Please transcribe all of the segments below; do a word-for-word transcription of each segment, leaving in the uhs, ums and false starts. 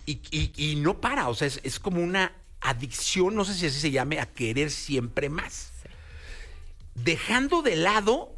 y, y, y no para, o sea, es, es como una adicción, no sé si así se llame, a querer siempre más. Sí. Dejando de lado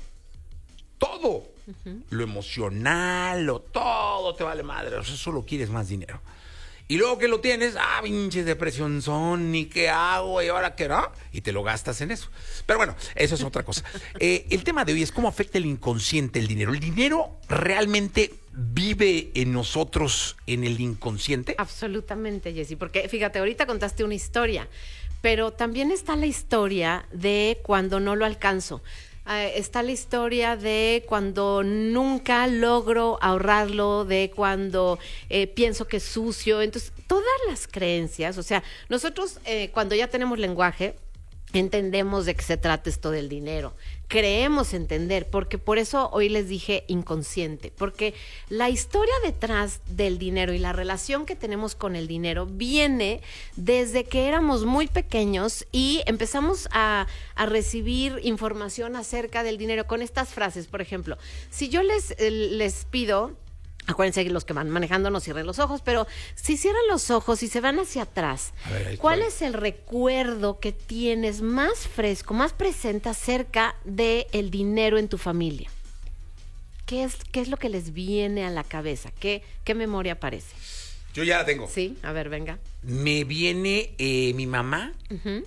todo, uh-huh. lo emocional, lo todo te vale madre, o sea, solo quieres más dinero. Y luego que lo tienes, ah, pinche depresión son, ¿y qué hago? ¿Y ahora qué no? Y te lo gastas en eso. Pero bueno, eso es otra cosa. Eh, el tema de hoy es cómo afecta el inconsciente el dinero. ¿El dinero realmente vive en nosotros, en el inconsciente? Absolutamente, Jessy, porque fíjate, ahorita contaste una historia, pero también está la historia de cuando no lo alcanzo. Uh, está la historia de cuando nunca logro ahorrarlo, de cuando eh, pienso que es sucio. Entonces, todas las creencias, o sea, nosotros eh, cuando ya tenemos lenguaje, entendemos de qué se trata esto del dinero. Creemos entender, porque por eso hoy les dije inconsciente, porque la historia detrás del dinero y la relación que tenemos con el dinero viene desde que éramos muy pequeños y empezamos a, a recibir información acerca del dinero con estas frases. Por ejemplo, si yo les, les pido... Acuérdense que los que van manejando no cierren los ojos, pero si cierran los ojos y se van hacia atrás, ver, ¿cuál es el recuerdo que tienes más fresco, más presente acerca del dinero en tu familia? ¿Qué es, qué es lo que les viene a la cabeza? ¿Qué, qué memoria aparece? Yo ya la tengo. Sí, a ver, venga. Me viene eh, mi mamá uh-huh.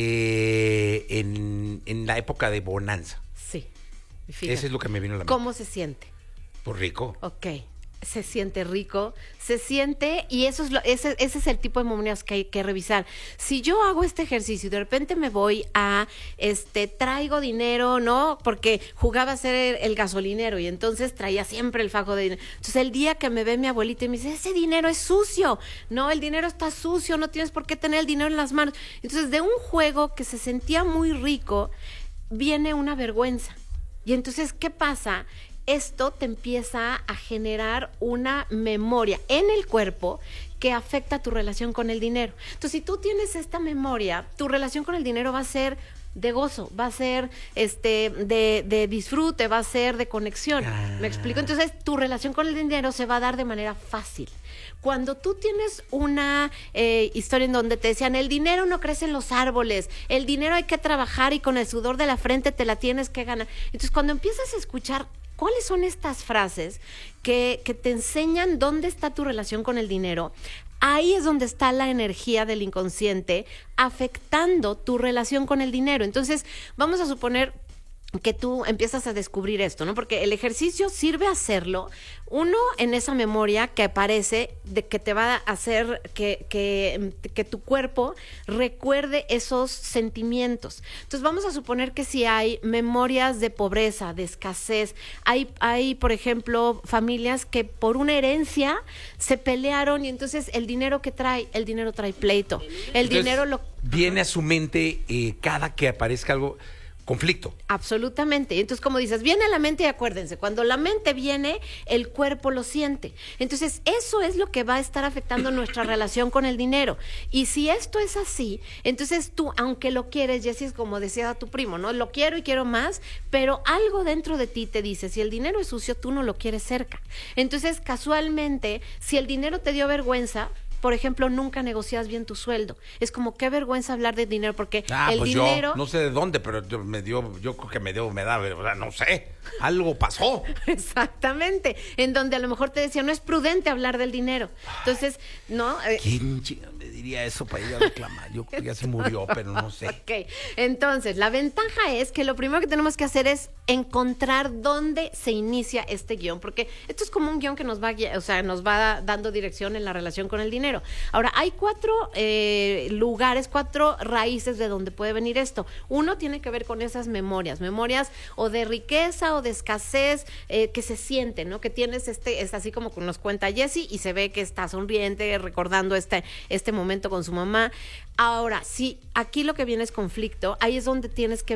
eh, en, en la época de bonanza. Sí. Fíjate. Eso es lo que me vino a la mente. ¿Cómo se siente? Pues rico. Ok. Se siente rico, se siente, y eso es lo, ese, ese es el tipo de memorias que hay que revisar. Si yo hago este ejercicio y de repente me voy a, este, traigo dinero, ¿no? Porque jugaba a ser el, el gasolinero y entonces traía siempre el fajo de dinero. Entonces el día que me ve mi abuelita y me dice, ese dinero es sucio, no, el dinero está sucio, no tienes por qué tener el dinero en las manos. Entonces de un juego que se sentía muy rico, viene una vergüenza. Y entonces, ¿qué pasa? Esto te empieza a generar una memoria en el cuerpo que afecta tu relación con el dinero. Entonces, si tú tienes esta memoria, tu relación con el dinero va a ser de gozo, va a ser este de, de disfrute, va a ser de conexión. Ah. ¿Me explico? Entonces, tu relación con el dinero se va a dar de manera fácil. Cuando tú tienes una eh, historia en donde te decían, el dinero no crece en los árboles, el dinero hay que trabajar y con el sudor de la frente te la tienes que ganar. Entonces, cuando empiezas a escuchar ¿cuáles son estas frases que, que te enseñan dónde está tu relación con el dinero? Ahí es donde está la energía del inconsciente afectando tu relación con el dinero. Entonces, vamos a suponer que tú empiezas a descubrir esto, ¿no? Porque el ejercicio sirve a hacerlo, uno, en esa memoria que aparece, de que te va a hacer que, que, que tu cuerpo recuerde esos sentimientos. Entonces, vamos a suponer que si hay memorias de pobreza, de escasez, hay, hay, por ejemplo, familias que por una herencia se pelearon y entonces el dinero que trae, el dinero trae pleito. El entonces, dinero lo... Viene a su mente eh, cada que aparezca algo... conflicto. Absolutamente. Entonces, como dices, viene a la mente y acuérdense, cuando la mente viene, el cuerpo lo siente. Entonces, eso es lo que va a estar afectando nuestra relación con el dinero. Y si esto es así, entonces tú, aunque lo quieres, Jessy, es como decía tu primo, ¿no? Lo quiero y quiero más, pero algo dentro de ti te dice, si el dinero es sucio, tú no lo quieres cerca. Entonces, casualmente, si el dinero te dio vergüenza, por ejemplo, nunca negocias bien tu sueldo. Es como qué vergüenza hablar de dinero, porque ah, el pues dinero... yo no sé de dónde, pero yo, me dio, yo creo que me dio, me da, o sea, no sé, algo pasó. Exactamente, en donde a lo mejor te decía, no es prudente hablar del dinero. Entonces, ¿no? ¿Quién me diría eso para ir a reclamar? Yo creo que ya se murió, pero no sé. Ok, entonces, la ventaja es que lo primero que tenemos que hacer es encontrar dónde se inicia este guión, porque esto es como un guión que nos va, o sea, nos va dando dirección en la relación con el dinero. Ahora, hay cuatro eh, lugares, cuatro raíces de donde puede venir esto. Uno tiene que ver con esas memorias, memorias o de riqueza o de escasez eh, que se sienten, ¿no? Que tienes este, es así como nos cuenta Jessy y se ve que está sonriente, recordando este, este momento con su mamá. Ahora, si aquí lo que viene es conflicto, ahí es donde tienes que ver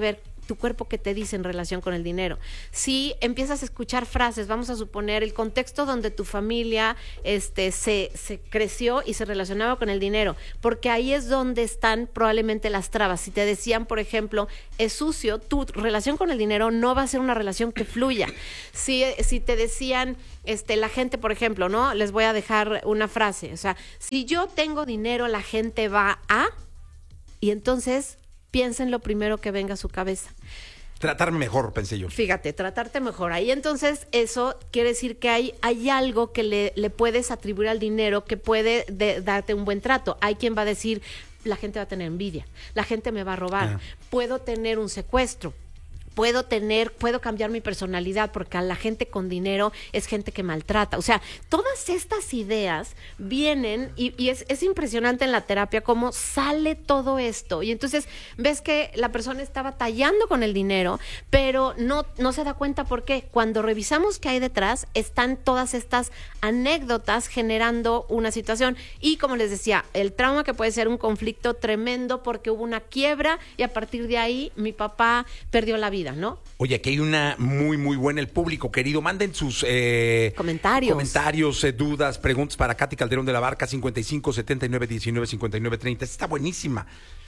tu cuerpo qué te dice en relación con el dinero. Si empiezas a escuchar frases, vamos a suponer el contexto donde tu familia este, se, se creció y se relacionaba con el dinero, porque ahí es donde están probablemente las trabas. Si te decían, por ejemplo, es sucio, tu relación con el dinero no va a ser una relación que fluya. Si, si te decían, este, la gente, por ejemplo, ¿no? Les voy a dejar una frase, o sea, si yo tengo dinero, la gente va a, y entonces piensen lo primero que venga a su cabeza. Tratarme mejor, pensé yo. Fíjate, tratarte mejor. Ahí entonces eso quiere decir que hay, hay algo que le, le puedes atribuir al dinero que puede de, darte un buen trato. Hay quien va a decir, la gente va a tener envidia, la gente me va a robar, ah. puedo tener un secuestro. Puedo tener, puedo cambiar mi personalidad porque a la gente con dinero es gente que maltrata. O sea, todas estas ideas vienen y, y es, es impresionante en la terapia cómo sale todo esto. Y entonces ves que la persona está batallando con el dinero, pero no, no se da cuenta por qué. Cuando revisamos qué hay detrás, están todas estas anécdotas generando una situación. Y como les decía, el trauma que puede ser un conflicto tremendo porque hubo una quiebra y a partir de ahí mi papá perdió la vida, ¿no? Oye, aquí hay una muy, muy buena. El público querido, manden sus eh, comentarios, comentarios eh, dudas, preguntas para Katy Calderón de la Barca, cincuenta y cinco, setenta y nueve, diecinueve, cincuenta y nueve, treinta. Está buenísima.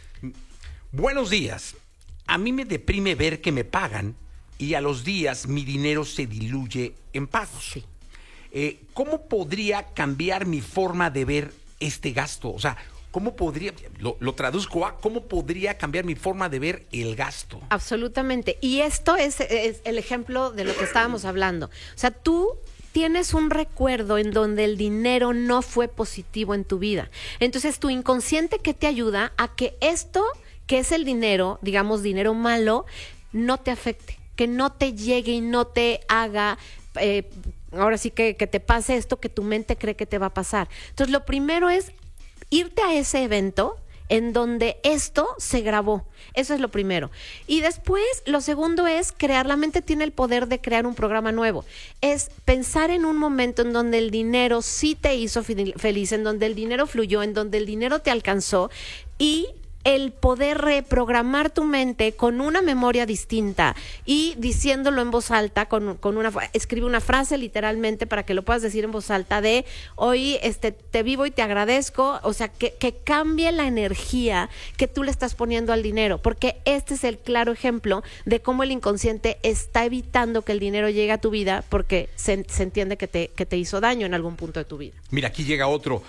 Buenos días. A mí me deprime ver que me pagan y a los días mi dinero se diluye en pagos. Sí. Eh, ¿Cómo podría cambiar mi forma de ver este gasto? O sea, ¿cómo podría, lo, lo traduzco a, cómo podría cambiar mi forma de ver el gasto? Absolutamente. Y esto es, es el ejemplo de lo que estábamos hablando. O sea, tú tienes un recuerdo en donde el dinero no fue positivo en tu vida. Entonces, tu inconsciente que te ayuda a que esto, que es el dinero, digamos, dinero malo, no te afecte, que no te llegue y no te haga... Eh, ahora sí que, que te pase esto que tu mente cree que te va a pasar. Entonces, lo primero es irte a ese evento en donde esto se grabó. Eso es lo primero. Y después, lo segundo es crear. La mente tiene el poder de crear un programa nuevo. Es pensar en un momento en donde el dinero sí te hizo feliz, en donde el dinero fluyó, en donde el dinero te alcanzó y el poder reprogramar tu mente con una memoria distinta y diciéndolo en voz alta, con, con una escribe una frase literalmente para que lo puedas decir en voz alta de hoy este, te vivo y te agradezco, o sea, que, que cambie la energía que tú le estás poniendo al dinero, porque este es el claro ejemplo de cómo el inconsciente está evitando que el dinero llegue a tu vida porque se, se entiende que te, que te hizo daño en algún punto de tu vida. Mira, aquí llega otro,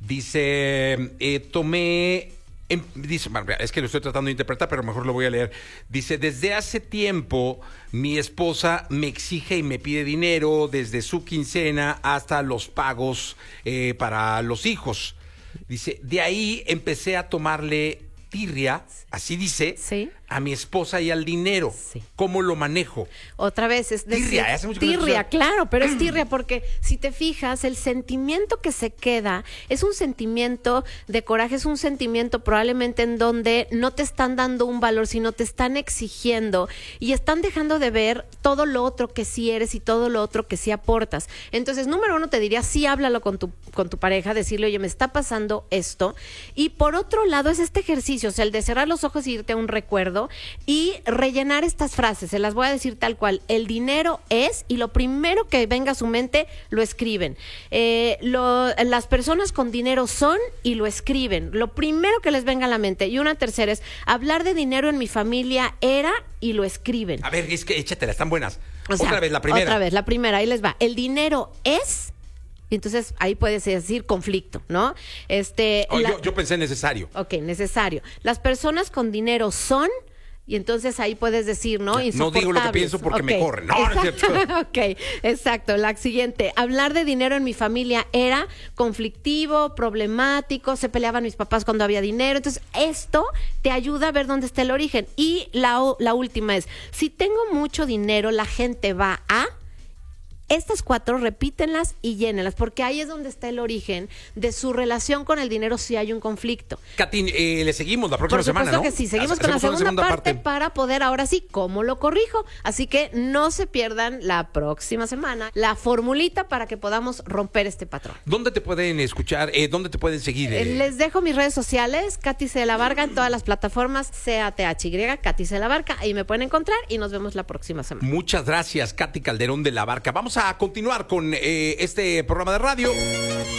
dice, eh, tomé... Dice, es que lo estoy tratando de interpretar, pero mejor lo voy a leer. Dice, desde hace tiempo mi esposa me exige y me pide dinero desde su quincena hasta los pagos eh, para los hijos. Dice, de ahí empecé a tomarle tirria, así dice, sí, a mi esposa y al dinero. Sí. ¿Cómo lo manejo? Otra vez, es decir, tirria, hace mucho que no tirria, escucho. claro, pero es tirria porque si te fijas, el sentimiento que se queda es un sentimiento de coraje, es un sentimiento probablemente en donde no te están dando un valor, sino te están exigiendo y están dejando de ver todo lo otro que sí eres y todo lo otro que sí aportas. Entonces, número uno, te diría, sí, háblalo con tu, con tu pareja, decirle, oye, me está pasando esto. Y por otro lado, es este ejercicio, o sea, el de cerrar los ojos y irte a un recuerdo y rellenar estas frases, se las voy a decir tal cual. El dinero es, y lo primero que venga a su mente lo escriben. Eh, lo, las personas con dinero son, y lo escriben. Lo primero que les venga a la mente. Y una tercera es, hablar de dinero en mi familia era, y lo escriben. A ver, es que échatela, están buenas. O sea, otra vez, la primera. Otra vez, la primera, ahí les va. El dinero es... Y entonces ahí puedes decir conflicto, ¿no? Este, oh, la... yo, yo pensé necesario. Ok, necesario. Las personas con dinero son... Y entonces ahí puedes decir, ¿no? No digo lo que pienso porque okay. me corren. No, no es cierto. Ok, exacto. La siguiente. Hablar de dinero en mi familia era conflictivo, problemático, se peleaban mis papás cuando había dinero. Entonces, esto te ayuda a ver dónde está el origen. Y la, la última es, si tengo mucho dinero, la gente va a... Estas cuatro repítenlas y llénenlas, porque ahí es donde está el origen de su relación con el dinero si hay un conflicto. Katy, eh, le seguimos la próxima Por supuesto semana, ¿no? que sí, seguimos con la Hacemos segunda, una parte, para poder ahora sí, ¿cómo lo corrijo? Así que no se pierdan la próxima semana la formulita para que podamos romper este patrón. ¿Dónde te pueden escuchar? Eh, ¿Dónde te pueden seguir? Eh, Les dejo mis redes sociales, Katy C. de la Barca, en todas las plataformas, C A T H Y, Katy C. de la Barca, ahí me pueden encontrar y nos vemos la próxima semana. Muchas gracias, Katy Calderón de la Barca. Vamos a continuar con eh, este programa de radio.